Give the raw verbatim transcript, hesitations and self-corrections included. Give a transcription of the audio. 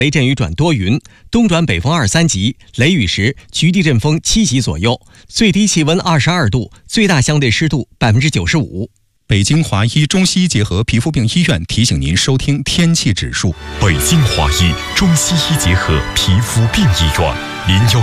雷阵雨转多云，东转北风二三级，雷雨时局地阵风七级左右，最低气温二十二度，最大相对湿度百分之九十五。 北京华医中西医结合皮肤病医院提醒您收听天气指数。 北京华医中西医结合皮肤病医院，零幺。